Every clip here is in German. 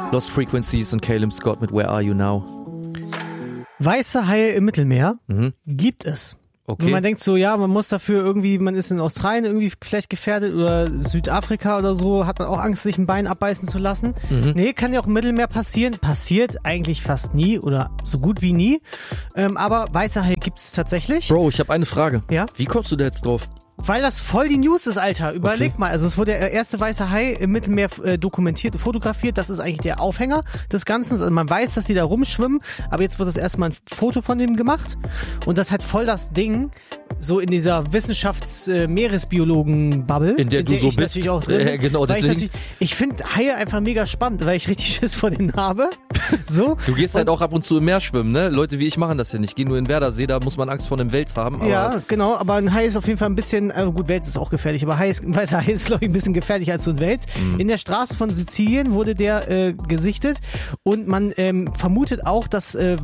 Lost Frequencies und Caleb Scott mit Where Are You Now? Weiße Haie im Mittelmeer gibt es. Okay. Und man denkt so, ja, man muss dafür irgendwie, man ist in Australien irgendwie vielleicht gefährdet oder Südafrika oder so, hat man auch Angst, sich ein Bein abbeißen zu lassen. Nee, kann ja auch im Mittelmeer passieren. Passiert eigentlich fast nie oder so gut wie nie. Aber weiße Haie gibt es tatsächlich. Bro, ich habe eine Frage. Ja? Wie kommst du da jetzt drauf? Weil das voll die News ist, Alter. Überleg mal. Also es wurde der erste weiße Hai im Mittelmeer dokumentiert, fotografiert. Das ist eigentlich der Aufhänger des Ganzen. Also man weiß, dass die da rumschwimmen, aber jetzt wird das erstmal ein Foto von dem gemacht. Und das hat voll das Ding, so in dieser Wissenschafts-Meeresbiologen-Bubble. In der du so ich bist. Natürlich auch drin bin, genau, deswegen. Ich finde Haie einfach mega spannend, weil ich richtig Schiss vor denen habe. So. Du gehst halt auch ab und zu im Meer schwimmen, ne? Leute wie ich machen das ja nicht. Gehen nur in Werdersee, da muss man Angst vor einem Wels haben. Aber Ja, genau, aber ein Hai ist auf jeden Fall ein bisschen, gut, Wels ist auch gefährlich, aber ein weißer Hai ist, glaube ich, ein bisschen gefährlicher als so ein Wels. In der Straße von Sizilien wurde der gesichtet und man vermutet auch, dass diese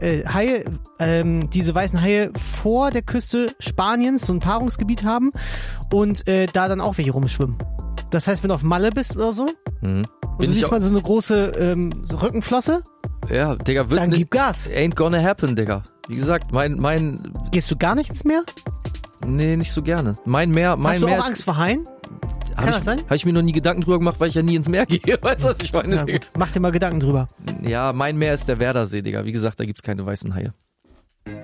weißen Haie vor der Küste Spaniens so ein Paarungsgebiet haben und da dann auch welche rumschwimmen. Das heißt, wenn du auf Malle bist oder so, und du siehst mal so eine große so Rückenflosse, ja, Digga, dann gib Gas. Ain't gonna happen, Digga. Wie gesagt, mein Gehst du gar nichts mehr? Nee, nicht so gerne. Mein Meer Hast du auch ist, Angst vor Haien? Kann das sein? Habe ich mir noch nie Gedanken drüber gemacht, weil ich ja nie ins Meer gehe. Weißt du, was ich meine? Na gut, mach dir mal Gedanken drüber. Ja, mein Meer ist der Werdersee, Digga. Wie gesagt, da gibt's keine weißen Haie.